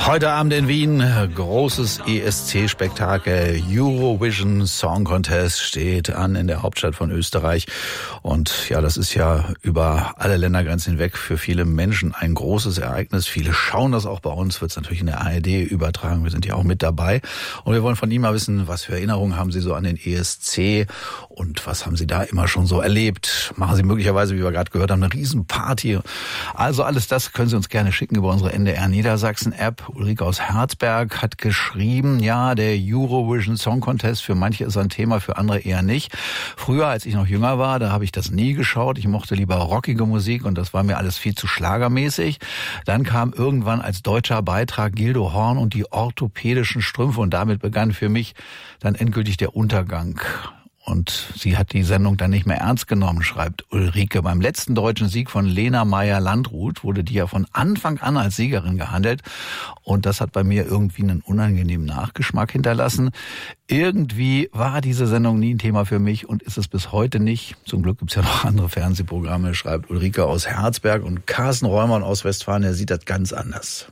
Heute Abend in Wien, großes ESC-Spektakel, Eurovision Song Contest steht an in der Hauptstadt von Österreich. Und ja, das ist ja über alle Ländergrenzen hinweg für viele Menschen ein großes Ereignis. Viele schauen das auch bei uns, wird es natürlich in der ARD übertragen. Wir sind ja auch mit dabei. Und wir wollen von Ihnen mal wissen, was für Erinnerungen haben Sie so an den ESC und was haben Sie da immer schon so erlebt? Machen Sie möglicherweise, wie wir gerade gehört haben, eine Riesenparty? Also alles das können Sie uns gerne schicken über unsere NDR Niedersachsen-App. Ulrike aus Herzberg hat geschrieben, ja, der Eurovision Song Contest, für manche ist ein Thema, für andere eher nicht. Früher, als ich noch jünger war, da habe ich das nie geschaut. Ich mochte lieber rockige Musik und das war mir alles viel zu schlagermäßig. Dann kam irgendwann als deutscher Beitrag Gildo Horn und die orthopädischen Strümpfe und damit begann für mich dann endgültig der Untergang. Und sie hat die Sendung dann nicht mehr ernst genommen, schreibt Ulrike. Beim letzten deutschen Sieg von Lena Meyer-Landrut wurde die ja von Anfang an als Siegerin gehandelt. Und das hat bei mir irgendwie einen unangenehmen Nachgeschmack hinterlassen. Irgendwie war diese Sendung nie ein Thema für mich und ist es bis heute nicht. Zum Glück gibt's ja noch andere Fernsehprogramme, schreibt Ulrike aus Herzberg. Und Carsten Reumann aus Westfalen, der sieht das ganz anders.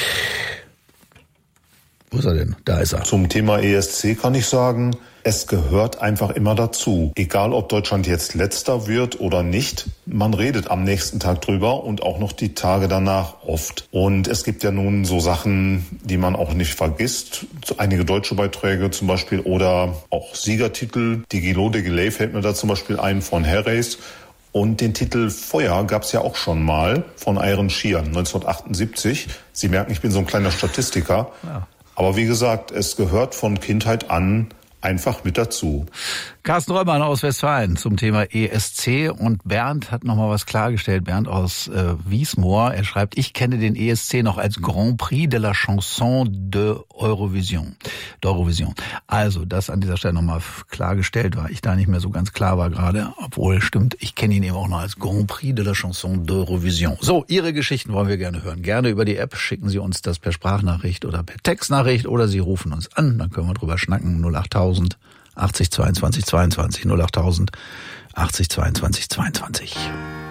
Wo ist er denn? Da ist er. Zum Thema ESC kann ich sagen, es gehört einfach immer dazu. Egal, ob Deutschland jetzt Letzter wird oder nicht, man redet am nächsten Tag drüber und auch noch die Tage danach oft. Und es gibt ja nun so Sachen, die man auch nicht vergisst. Einige deutsche Beiträge zum Beispiel oder auch Siegertitel. Digilo de Gelay fällt mir da zum Beispiel ein von Harris. Und den Titel Feuer gab es ja auch schon mal von Iron Sheeran 1978. Sie merken, ich bin so ein kleiner Statistiker. Ja. Aber wie gesagt, es gehört von Kindheit an einfach mit dazu. Carsten Reumann aus Westfalen zum Thema ESC und Bernd hat nochmal was klargestellt. Bernd aus Wiesmoor, er schreibt, ich kenne den ESC noch als Grand Prix de la Chanson d'Eurovision. Also das an dieser Stelle nochmal klargestellt, weil ich da nicht mehr so ganz klar war gerade. Obwohl, stimmt, ich kenne ihn eben auch noch als Grand Prix de la Chanson d'Eurovision. So, Ihre Geschichten wollen wir gerne hören. Gerne über die App, schicken Sie uns das per Sprachnachricht oder per Textnachricht oder Sie rufen uns an, dann können wir drüber schnacken. 08000 80 22 22 08000 80 22 22.